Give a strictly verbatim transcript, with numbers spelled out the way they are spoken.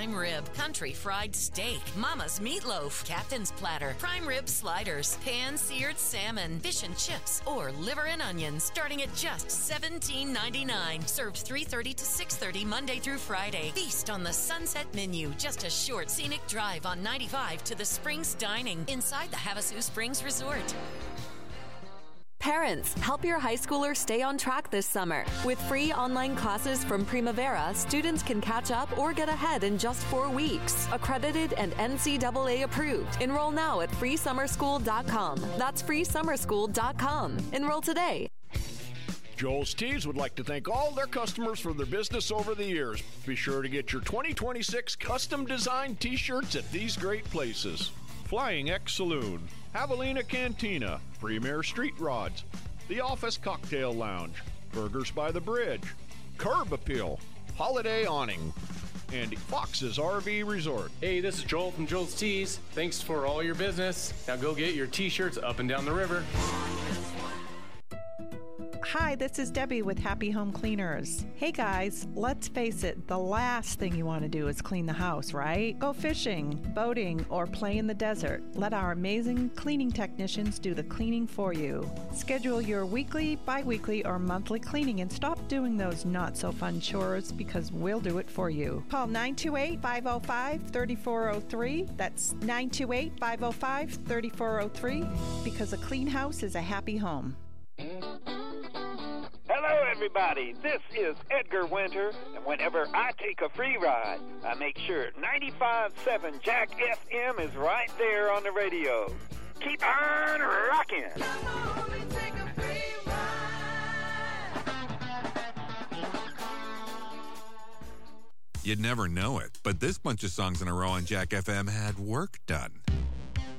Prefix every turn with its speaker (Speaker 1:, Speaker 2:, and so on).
Speaker 1: prime rib, country fried steak, mama's meatloaf, captain's platter, prime rib sliders, pan-seared salmon, fish and chips, or liver and onions, starting at just seventeen ninety-nine. Served three thirty to six thirty Monday through Friday. Feast on the Sunset Menu, just a short scenic drive on ninety-five to the Springs Dining inside the Havasu Springs Resort.
Speaker 2: Parents, help your high schooler stay on track this summer. With free online classes from Primavera, students can catch up or get ahead in just four weeks. Accredited and N C double A approved. Enroll now at free summer school dot com. That's free summer school dot com. Enroll today.
Speaker 3: Joel's Tees would like to thank all their customers for their business over the years. Be sure to get your twenty twenty-six custom designed t-shirts at these great places. Flying X Saloon, Javelina Cantina, Premier Street Rods, The Office Cocktail Lounge, Burgers by the Bridge, Curb Appeal, Holiday Awning, and Fox's R V Resort.
Speaker 4: Hey, this is Joel from Joel's Tees. Thanks for all your business. Now go get your t-shirts up and down the river.
Speaker 5: Hi, this is Debbie with Happy Home Cleaners. Hey guys, let's face it, the last thing you want to do is clean the house, right? Go fishing, boating, or play in the desert. Let our amazing cleaning technicians do the cleaning for you. Schedule your weekly, bi-weekly, or monthly cleaning and stop doing those not-so-fun chores because we'll do it for you. Call nine two eight, five oh five, three four oh three. That's nine two eight, five oh five, three four oh three because a clean house is a happy home.
Speaker 6: Hello, everybody. This is Edgar Winter, and whenever I take a free ride, I make sure ninety-five point seven Jack F M is right there on the radio. Keep on rocking.
Speaker 7: You'd never know it, but this bunch of songs in a row on Jack F M had work done.